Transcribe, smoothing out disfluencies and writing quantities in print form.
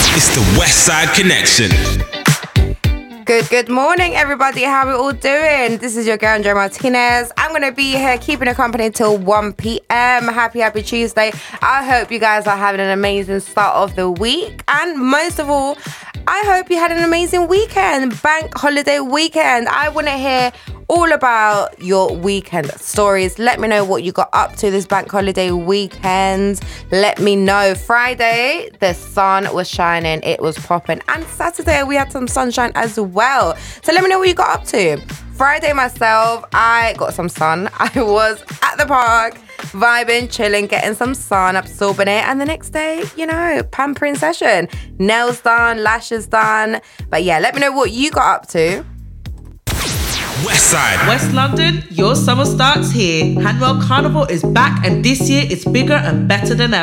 It's the Westside Connection. Good morning, everybody. How are we all doing? This is your girl, Andrea Martinez. I'm going to be here keeping you company till 1 p.m. Happy Tuesday. I hope you guys are having an amazing start of the week. And most of all, I hope you had an amazing weekend, bank holiday weekend. I want to hear all about your weekend stories. Let me know what you got up to this bank holiday weekend. Let me know. Friday, the sun was shining. It was popping. And Saturday, we had some sunshine as well. So let me know what you got up to. Friday myself, I got some sun. I was at the park, vibing, chilling, getting some sun, absorbing it. And the next day, pampering session. Nails done, lashes done. But yeah, let me know what you got up to. Westside. West London, your summer starts here. Hanwell Carnival is back, and this year it's bigger and better than ever.